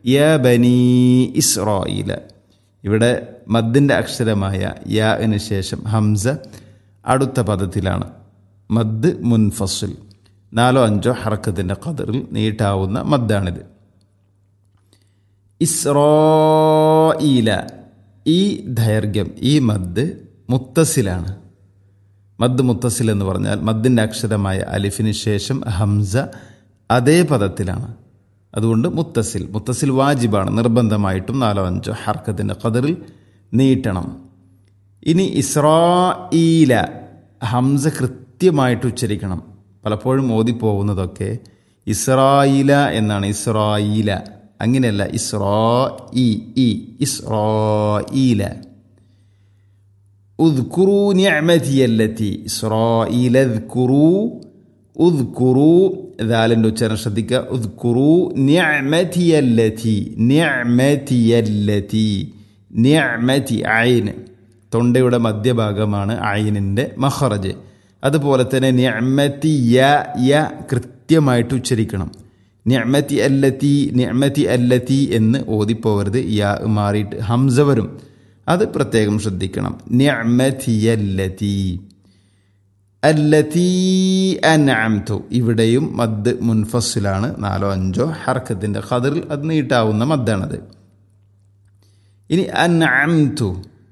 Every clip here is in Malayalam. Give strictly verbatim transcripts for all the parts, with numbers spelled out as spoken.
യാ ബനി ഇസ്രായീല. ഇവിടെ മദ്ദിൻ്റെ അക്ഷരമായ യാന് ശേഷം ഹംസ അടുത്ത പദത്തിലാണ്. മദ് മുൻഫസിൽ, നാലോ അഞ്ചോ ഹറക്കത്തിൻ്റെ ഖദറിൽ നീട്ടാവുന്ന മദ്ദാണിത്. ഇസ്രായീല, ഈ ദൈർഘ്യം, ഈ മദ് മുത്തസിലാണ്. മദ് മുത്തസിൽ എന്ന് പറഞ്ഞാൽ മദ്ദിൻ്റെ അക്ഷരമായ അലിഫിന് ശേഷം ഹംസ അതേ പദത്തിലാണ്. അതുകൊണ്ട് മുത്തസിൽ. മുത്തസിൽ വാജിബാണ്, നിർബന്ധമായിട്ടും നാലോ അഞ്ചോ ഹർക്കത്തിൻ്റെ ഖദറിൽ നീട്ടണം. ഇനി ഇസ്രായീല, ഹംസ കൃത്യമായിട്ട് ഉച്ചരിക്കണം. പലപ്പോഴും ഓതിപ്പോകുന്നതൊക്കെ ഇസ്രായീല എന്നാണ്, ഇസ്രായീല അങ്ങനെയല്ല. ഇസ്രായി ഇസ്രായീല. ഉദ്കുറൂ നിഅമതിയല്ലതി, ഇസ്രായീല ഉദ്കുറൂ, ഉദ്കുറൂ ദാലിൻ്റെ ഉച്ചാരണം ശ്രദ്ധിക്കുക. ഉദ്കുറൂ നിഅമതിയല്ലതി, നിഅമതിയല്ലതി, നിഅമതി ഐന് തൊണ്ടയുടെ മധ്യഭാഗമാണ് ഐനിൻ്റെ മഖറജ്. അതുപോലെ തന്നെ നിഅമതി യ, യ കൃത്യമായിട്ട് ഉച്ചരിക്കണം. നിഅമതി അല്ലതി, നിഅമതി അല്ലതി എന്ന് ഓതിപ്പോവരുത്, യാ മാറിയിട്ട് ഹംസ വരും. അത് പ്രത്യേകം ശ്രദ്ധിക്കണം. നിഅമതിയല്ലതി, അല്ലതി അൻഅംതു, ഇവിടെയും മദ് മുൻഫസിലാണ്. നാലോ അഞ്ചോ ഹർക്കത്തിൻ്റെ ഖദറിൽ അത് നീട്ടാവുന്ന മദ്ദാണത്. ഇനി അൻഅംതു,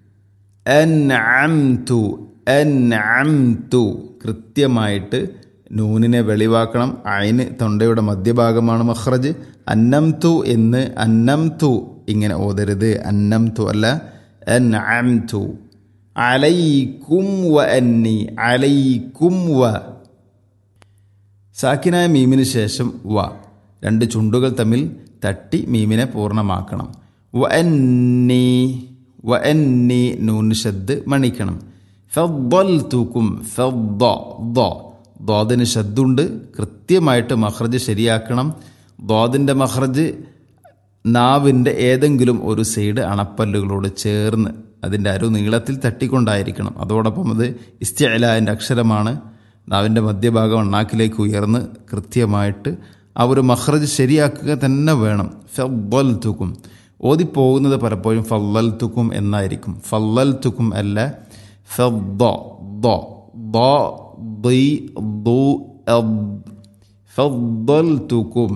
അൻഅംതു, അൻഅംതു കൃത്യമായിട്ട് നൂനിനെ വെളിവാക്കണം. ഐന് തൊണ്ടയുടെ മധ്യഭാഗമാണ് മഖ്റജ്. അന്നംതു എന്ന് അന്നംതു ഇങ്ങനെ ഓതരുത്. അന്നംതു അല്ല, അൻഅംതു. അലൈക്കും വ അന്നി, അലൈക്കും വ. സാക്കിനായ മീമിന് ശേഷം വ, രണ്ട് ചുണ്ടുകൾ തമ്മിൽ തട്ടി മീമിനെ പൂർണ്ണമാക്കണം. വ അന്നി, വ അന്നി നൂൻ ഷദ് മണിക്കണം. ഫദ്ദൽതുക്കും, ഫദ്ദ ദ, ദ്വാദിന് ഷദ്ദുണ്ട്, കൃത്യമായിട്ട് മഖ്റജ് ശരിയാക്കണം. ദ്വാദിൻ്റെ മഖ്റജ് നാവിൻ്റെ ഏതെങ്കിലും ഒരു സൈഡ് അണപ്പല്ലുകളോട് ചേർന്ന് അതിൻ്റെ അരു നീളത്തിൽ തട്ടിക്കൊണ്ടായിരിക്കണം. അതോടൊപ്പം അത് ഇസ്തിഅലാൻ്റെ അക്ഷരമാണ്. നാവിൻ്റെ മധ്യഭാഗം അണ്ണാക്കിലേക്ക് ഉയർന്ന് കൃത്യമായിട്ട് ആ ഒരു മഖ്റജ് ശരിയാക്കുക തന്നെ വേണം. ഫദ്ദൽതുക്കും ഓതിപ്പോകുന്നത് പലപ്പോഴും ഫല്ലൽതുക്കും എന്നായിരിക്കും. ഫല്ലൽതുക്കും അല്ല, ഫദ്ദ ദ ദ ദി ദു അദ്, ഫദ്ദൽതുക്കും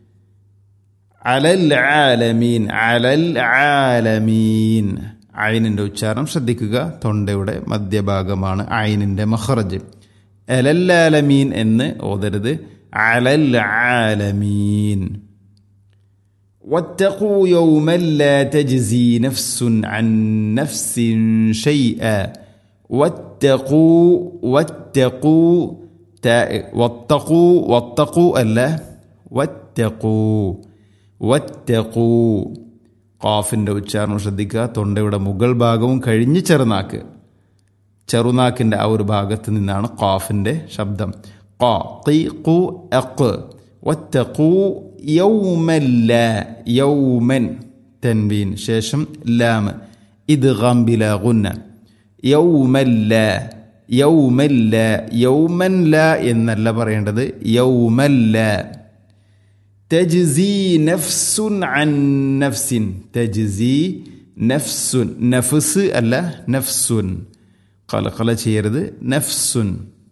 അലൽ ആലമീൻ, അലൽ ആലമീൻ. ഐനിൻ്റെ ഉച്ചാരണം ശ്രദ്ധിക്കുക. തൊണ്ടയുടെ മധ്യഭാഗമാണ് ഐനിൻ്റെ മഖ്റജ്. അലൽ ആലമീൻ എന്ന് ഓതരുത്, അലൽ ആലമീൻ. വത്തഖൂ യൗമൻ ലാ തജ്സി നഫ്സുൻ അൻ നഫ്സിൻ ഷൈഅ. വത്തഖൂ, വത്തഖൂ, വത്തഖൂ, വത്തഖൂ അല്ല, വത്തഖൂ, വത്തഖൂ. ഖാഫിൻ്റെ ഉച്ചാരണം ശ്രദ്ധിക്കുക. തൊണ്ടയുടെ മുകൾ ഭാഗവും കഴിഞ്ഞ് ചെറുനാക്ക്, ചെറുനാക്കിൻ്റെ ആ ഒരു ഭാഗത്ത് നിന്നാണ് ഖാഫിൻ്റെ ശബ്ദം. ഖ ഖി ഖു അഖ്. വത്തഖൂ യൗമൻ ലാ, യൗമൻ തൻവീൻ ശേഷം ലാം ഇദ്ഗാം ബിലാ ഗുന്ന. യൗമൻ ലാ, യൗമൻ ലാ, യൗമൻ ലാ എന്നല്ല പറയേണ്ടത്, യൗമൻ ലാ. തജ്സി നഫ്സുൻ അൻ നഫ്സിൻ, തജ്സി നഫ്സുൻ, നഫ്സ് അല്ല നഫ്സുൻ, ഖലഖല ചെയ്യരുത്, നഫ്സുൻ.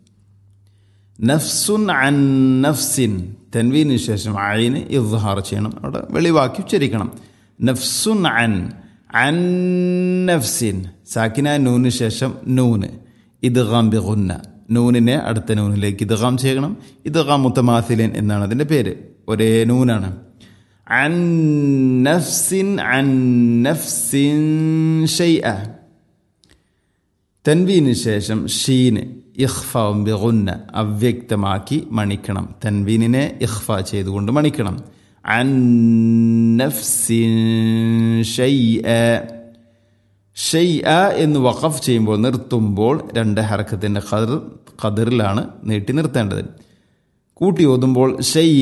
നഫ്സുൻ അൻ നഫ്സിൻ, തൻവീന് ശേഷം ഐന് ഇദ്ഹാർ ചെയ്യണം, അവിടെ വെളിവാക്കി ഉച്ചരിക്കണം. നഫ്സുൻ അൻ, അൻ നഫ്സിൻ. സാക്കിന നൂന് ശേഷം നൂന് ഇദ്ഗാം ബിഗുന്ന, നൂനിനെ അടുത്ത നൂനിലേക്ക് ഇദ്ഗാം ചെയ്യണം. ഇദ്ഗാം മുതമാസിലിൻ എന്നാണ് അതിൻ്റെ പേര്, ഒരേ നൂനാണ്. അൻ നഫ്സിൻ, അൻ നഫ്സിൻ ഷൈഅ. തൻവീന് ശേഷം ഷീന് ഇഖ്ഫാഉം ബിഗുന്ന, അവ്യക്തമാക്കി മണിക്കണം. തൻവീനിനെ ഇഖ്ഫ ചെയ്തുകൊണ്ട് മണിക്കണം. അൻ നഫ്സിൻ ഷൈഅ. ഷൈഅ എന്ന് വഖഫ് ചെയ്യുമ്പോൾ, നിർത്തുമ്പോൾ രണ്ട് ഹർക്കത്തിൻ്റെ ഖദർ ഖദറിലാണ് നീട്ടി നിർത്തേണ്ടത്. കൂട്ടി ഓതുമ്പോൾ ഷൈ